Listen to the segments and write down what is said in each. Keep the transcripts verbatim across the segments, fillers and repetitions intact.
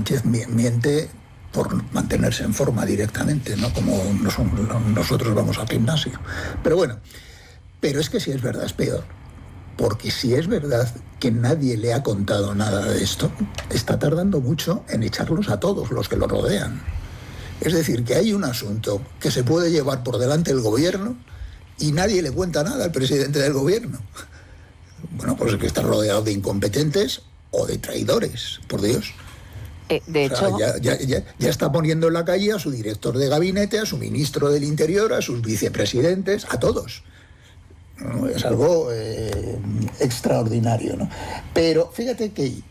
Sánchez miente por mantenerse en forma directamente, ¿no? Como nosotros vamos al gimnasio. Pero bueno, pero es que si es verdad es peor. Porque si es verdad que nadie le ha contado nada de esto, está tardando mucho en echarlos a todos los que lo rodean. Es decir, que hay un asunto que se puede llevar por delante el gobierno y nadie le cuenta nada al presidente del gobierno. Bueno, pues es que está rodeado de incompetentes o de traidores, por Dios. Eh, de o sea, hecho... ya, ya, ya, ya está poniendo en la calle a su director de gabinete, a su ministro del Interior, a sus vicepresidentes, a todos. ¿No? Es algo eh, extraordinario, ¿no? Pero fíjate que, eh,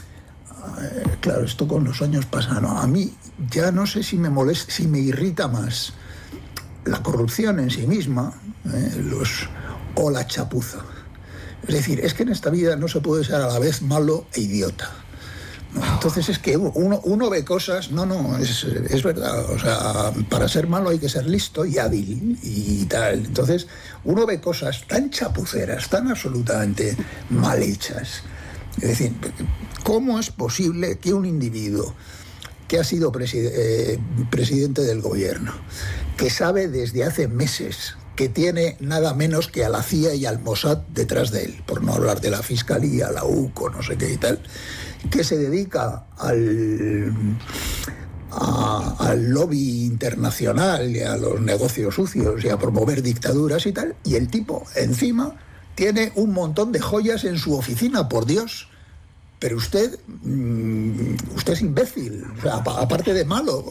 claro, esto con los años pasa, ¿no? A mí ya no sé si me molesta, si me irrita más la corrupción en sí misma, ¿eh? los, o la chapuza. Es decir, es que en esta vida no se puede ser a la vez malo e idiota. ¿No? Entonces es que uno, uno ve cosas, no, no, es, es verdad, o sea, para ser malo hay que ser listo y hábil y tal. Entonces uno ve cosas tan chapuceras, tan absolutamente mal hechas. Es decir, ¿cómo es posible que un individuo que ha sido preside- eh, presidente del gobierno, que sabe desde hace meses que tiene nada menos que a la C I A y al Mossad detrás de él, por no hablar de la Fiscalía, la U C O, no sé qué y tal, que se dedica al, a, al lobby internacional y a los negocios sucios y a promover dictaduras y tal, y el tipo encima tiene un montón de joyas en su oficina, por Dios. Pero usted, usted es imbécil, o sea, aparte de malo.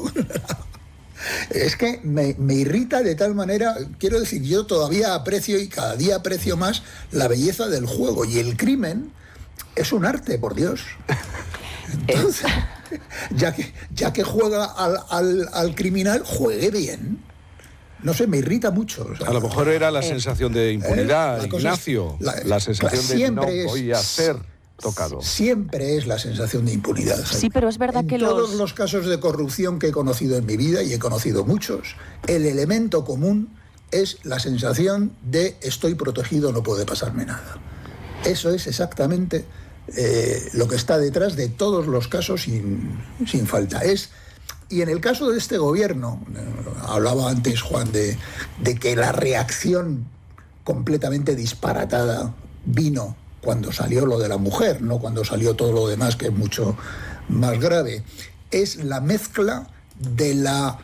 Es que me, me irrita de tal manera, quiero decir, yo todavía aprecio y cada día aprecio más la belleza del juego, y el crimen es un arte, por Dios. Entonces, ya que, ya que juega al, al, al criminal, juegue bien. No sé, me irrita mucho. O sea, a lo mejor era la eh, sensación de impunidad, eh, Ignacio, es, la, la sensación de no es, voy a ser tocado. Siempre es la sensación de impunidad. Jaime. Sí, pero es verdad en que todos los... los casos de corrupción que he conocido en mi vida, y he conocido muchos, el elemento común es la sensación de estoy protegido, no puede pasarme nada. Eso es exactamente eh, lo que está detrás de todos los casos sin, sin falta. Es, y en el caso de este gobierno, eh, hablaba antes Juan de, de que la reacción completamente disparatada vino cuando salió lo de la mujer, no cuando salió todo lo demás, que es mucho más grave. Es la mezcla de la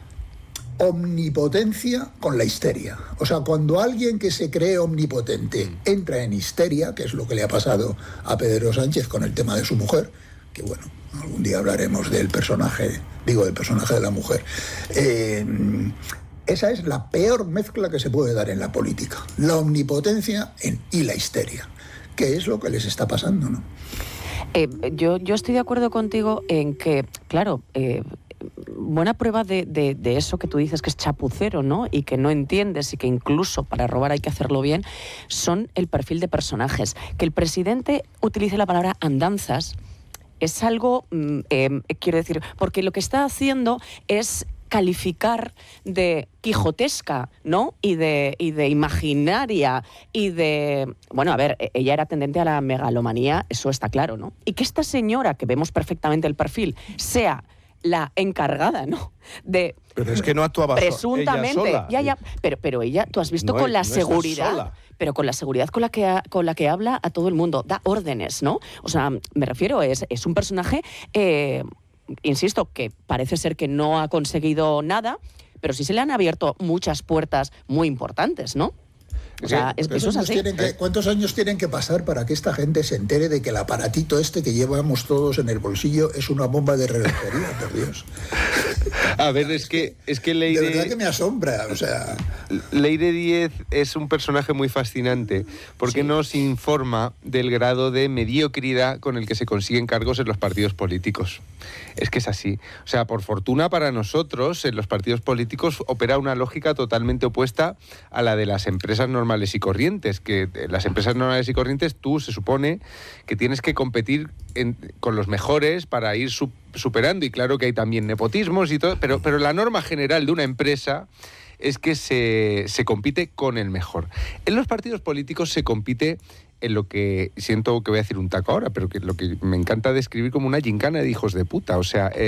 omnipotencia con la histeria. O sea, cuando alguien que se cree omnipotente entra en histeria, que es lo que le ha pasado a Pedro Sánchez con el tema de su mujer, que bueno, algún día hablaremos del personaje, digo, del personaje de la mujer, eh, esa es la peor mezcla que se puede dar en la política, la omnipotencia en, y la histeria, que es lo que les está pasando, ¿no? Eh, yo, yo estoy de acuerdo contigo en que, claro, eh, buena prueba de, de, de eso que tú dices que es chapucero, ¿no? Y que no entiendes y que incluso para robar hay que hacerlo bien, son el perfil de personajes. Que el presidente utilice la palabra andanzas es algo, eh, quiero decir, porque lo que está haciendo es calificar de quijotesca, ¿no? Y de, y de imaginaria y de... Bueno, a ver, ella era tendente a la megalomanía, eso está claro, ¿no? Y que esta señora, que vemos perfectamente el perfil, sea la encargada, ¿no? De... Pero es que no actuaba presuntamente, ella sola. Ya, ya, pero, pero ella, tú has visto no, con la no seguridad, pero con la seguridad con la que ha, con la que habla a todo el mundo, da órdenes, ¿no? O sea, me refiero, es, es un personaje... Eh, insisto, que parece ser que no ha conseguido nada, pero sí se le han abierto muchas puertas muy importantes, ¿no? O sea, es, eso es así. Que, ¿Cuántos años tienen que pasar para que esta gente se entere de que el aparatito este que llevamos todos en el bolsillo es una bomba de relojería, por Dios? A ver, es que, es que Leire... De verdad que me asombra, o sea... Leire Díez es un personaje muy fascinante porque sí. nos informa del grado de mediocridad con el que se consiguen cargos en los partidos políticos. Es que es así. O sea, por fortuna para nosotros, en los partidos políticos opera una lógica totalmente opuesta a la de las empresas normales y corrientes, que las empresas normales y corrientes tú se supone que tienes que competir en, con los mejores para ir su, superando, y claro que hay también nepotismos y todo, pero, pero la norma general de una empresa es que se, se compite con el mejor. En los partidos políticos se compite en lo que, siento que voy a decir un taco ahora, pero que lo que me encanta describir como una gincana de hijos de puta, o sea... Eh,